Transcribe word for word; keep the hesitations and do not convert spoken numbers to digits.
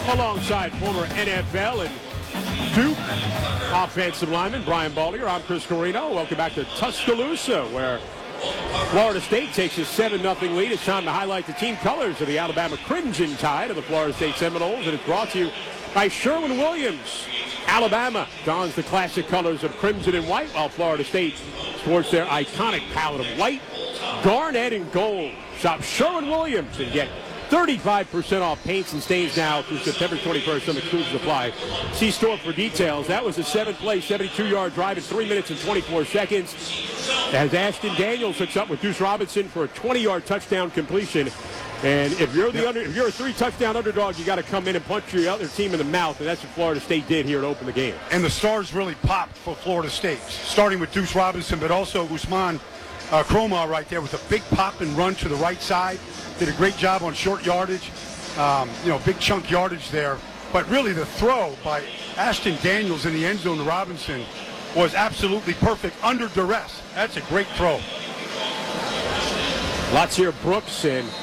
alongside former N F L and Duke offensive lineman Brian Baldier. I'm Chris Carino. Welcome back to Tuscaloosa, where Florida State takes a seven nothing lead. It's time to highlight the team colors of the Alabama Crimson Tide of the Florida State Seminoles, and it's brought to you by Sherwin-Williams. Alabama dons the classic colors of crimson and white, while Florida State sports their iconic palette of white, garnet, and gold. Shop Sherwin-Williams and get thirty-five percent off paints and stains now through September twenty-first on the Cruise Supply. See store for details. That was a seven-play, seventy-two-yard drive in three minutes and twenty-four seconds. As Ashton Daniels hooks up with Deuce Robinson for a twenty-yard touchdown completion. And if you're the yep. under, if you're a three-touchdown underdog, you got to come in and punch your other team in the mouth, and that's what Florida State did here to open the game. And the stars really popped for Florida State, starting with Deuce Robinson, but also Usman uh, Cromar right there with a big pop and run to the right side. Did a great job on short yardage, um, you know, big chunk yardage there. But really the throw by Ashton Daniels in the end zone to Robinson was absolutely perfect under duress. That's a great throw. Lots here, Brooks and